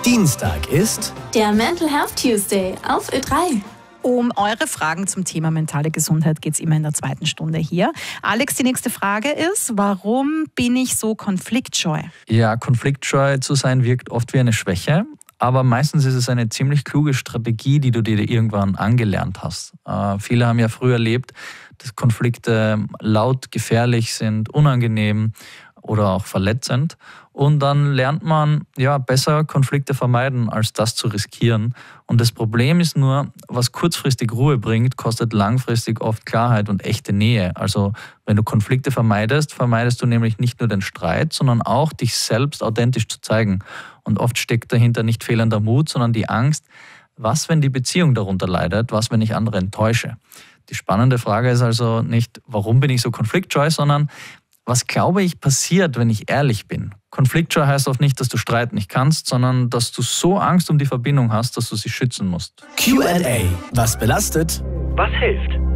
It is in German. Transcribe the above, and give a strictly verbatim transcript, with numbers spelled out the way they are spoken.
Dienstag ist der Mental Health Tuesday auf Ö drei. Um eure Fragen zum Thema mentale Gesundheit geht es immer in der zweiten Stunde hier. Alex, die nächste Frage ist, warum bin ich so konfliktscheu? Ja, konfliktscheu zu sein wirkt oft wie eine Schwäche, aber meistens ist es eine ziemlich kluge Strategie, die du dir irgendwann angelernt hast. Äh, viele haben ja früher erlebt, dass Konflikte laut, gefährlich sind, unangenehm oder auch verletzend. Und dann lernt man ja besser Konflikte vermeiden, als das zu riskieren. Und das Problem ist nur, was kurzfristig Ruhe bringt, kostet langfristig oft Klarheit und echte Nähe. Also wenn du Konflikte vermeidest, vermeidest du nämlich nicht nur den Streit, sondern auch dich selbst authentisch zu zeigen. Und oft steckt dahinter nicht fehlender Mut, sondern die Angst, was, wenn die Beziehung darunter leidet, was, wenn ich andere enttäusche. Die spannende Frage ist also nicht, warum bin ich so konfliktscheu, sondern was glaube ich passiert, wenn ich ehrlich bin? Konfliktscheu heißt oft nicht, dass du streiten nicht kannst, sondern dass du so Angst um die Verbindung hast, dass du sie schützen musst. Q and A. Was belastet? Was hilft?